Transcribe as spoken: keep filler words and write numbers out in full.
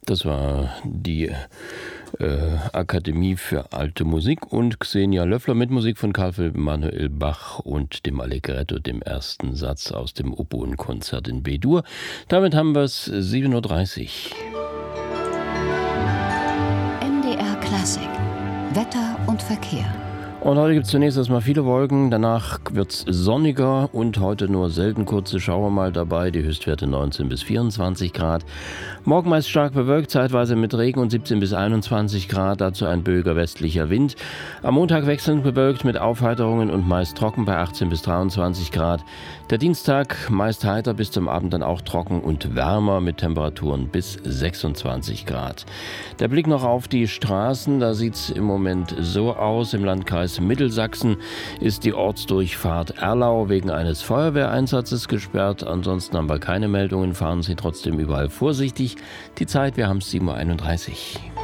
Das war die äh, Akademie für Alte Musik und Xenia Löffler mit Musik von Karl Philipp Emanuel Bach und dem Allegretto, dem ersten Satz aus dem Oboenkonzert in B-Dur. Damit haben wir es sieben Uhr dreißig. M D R Klassik. Wetter und Verkehr. Und heute gibt es zunächst erstmal viele Wolken, danach wird es sonniger und heute nur selten kurze Schauer mal dabei, die Höchstwerte neunzehn bis vierundzwanzig Grad. Morgen meist stark bewölkt, zeitweise mit Regen und siebzehn bis einundzwanzig Grad, dazu ein böiger westlicher Wind. Am Montag wechselnd bewölkt mit Aufheiterungen und meist trocken bei achtzehn bis dreiundzwanzig Grad. Der Dienstag meist heiter, bis zum Abend dann auch trocken und wärmer mit Temperaturen bis sechsundzwanzig Grad. Der Blick noch auf die Straßen, da sieht es im Moment so aus, im Landkreis Mittelsachsen ist die Ortsdurchfahrt Erlau wegen eines Feuerwehreinsatzes gesperrt. Ansonsten haben wir keine Meldungen, fahren Sie trotzdem überall vorsichtig. Die Zeit, wir haben es sieben Uhr einunddreißig.